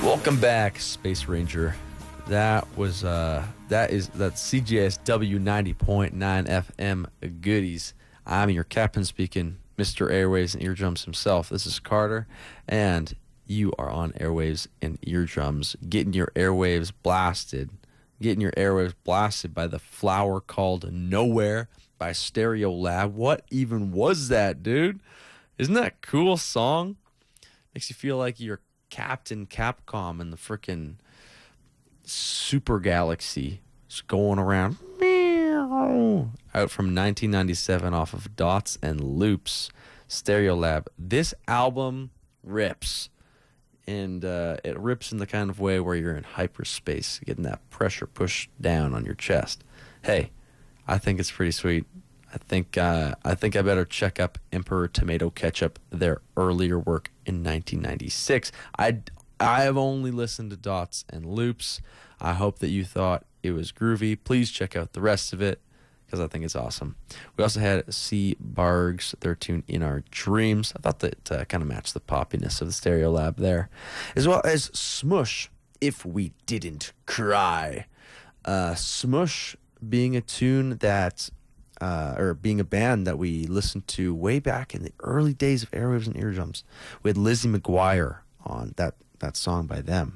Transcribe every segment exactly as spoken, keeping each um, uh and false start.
Welcome back, Space Ranger. That was uh that is that's C J S W ninety point nine F M goodies. I'm your captain speaking, Mister Airwaves and Eardrums himself. This is Carter, and you are on Airwaves and Eardrums, getting your airwaves blasted, getting your airwaves blasted by the flower called Nowhere by Stereolab. What even was that, dude? Isn't that a cool song? Makes you feel like you're Captain Capcom in the frickin' super galaxy, just going around. Out from nineteen ninety-seven off of Dots and Loops, Stereolab. This album rips, and uh, it rips in the kind of way where you're in hyperspace, getting that pressure pushed down on your chest. Hey, I think it's pretty sweet. I think uh, I think I better check up Emperor Tomato Ketchup, their earlier work in nineteen ninety-six. I I have only listened to Dots and Loops. I hope that you thought it was groovy. Please check out the rest of it, because I think it's awesome. We also had C. Bargs, their tune In Our Dreams. I thought that uh, kind of matched the poppiness of the Stereolab there. As well as Smush, If We Didn't Cry. Uh, Smush being a tune that... Uh, or being a band that we listened to way back in the early days of Airwaves and Eardrums. We had Lizzie McGuire on that, that song by them.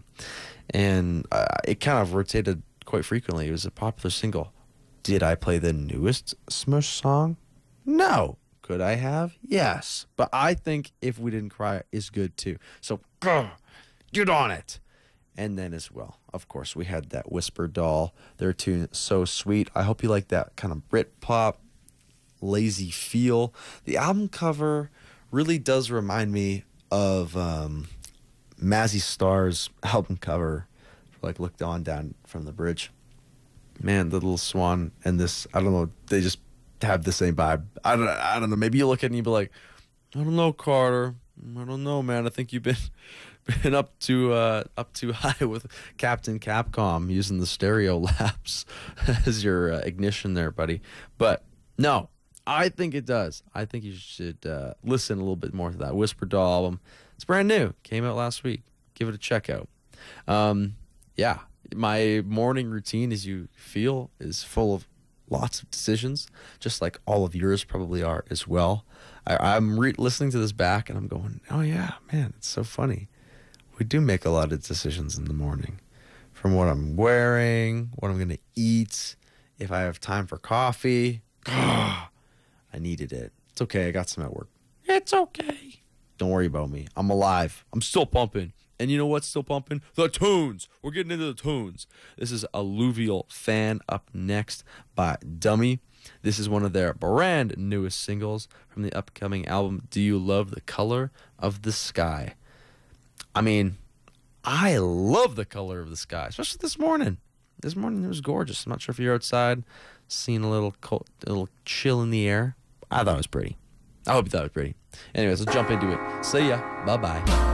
And uh, it kind of rotated quite frequently. It was a popular single. Did I play the newest Smush song? No. Could I have? Yes. But I think If We Didn't Cry is good too. So, grr, get on it. And then as well, of course, we had that Whisper Doll, their tune So Sweet. I hope you like that kind of Britpop, lazy feel. The album cover really does remind me of um, Mazzy Star's album cover, like Looked On Down from the Bridge. Man, the little swan and this, I don't know, they just have the same vibe. I don't, I don't know, maybe you look at it and you be like, I don't know, Carter. I don't know, man. I think you've been... Been up to uh, up too high with Captain Capcom using the Stereolabs as your uh, ignition there, buddy. But no, I think it does. I think you should uh, listen a little bit more to that Whisper Doll album. It's brand new. Came out last week. Give it a check out. Um, yeah, my morning routine, as you feel, is full of lots of decisions, just like all of yours probably are as well. I, I'm re- listening to this back, and I'm going, oh, yeah, man, it's so funny. We do make a lot of decisions in the morning, from what I'm wearing, what I'm going to eat, if I have time for coffee. I needed it. It's okay. I got some at work. It's okay. Don't worry about me. I'm alive. I'm still pumping. And you know what's still pumping? The tunes. We're getting into the tunes. This is Alluvial Fan up next by Dummy. This is one of their brand newest singles from the upcoming album, Do You Love the Color of the Sky? I mean, I love the color of the sky, especially this morning. This morning it was gorgeous. I'm not sure if you're outside, seeing a little cold, a little chill in the air. I thought it was pretty. I hope you thought it was pretty. Anyways, let's jump into it. See ya. Bye-bye.